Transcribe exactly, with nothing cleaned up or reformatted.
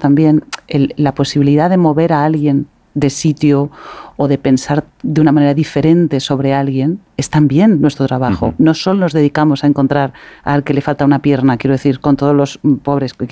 también, el, la posibilidad de mover a alguien de sitio o de pensar de una manera diferente sobre alguien, es también nuestro trabajo. Uh-huh. No solo nos dedicamos a encontrar al que le falta una pierna, quiero decir, con todos los pobres,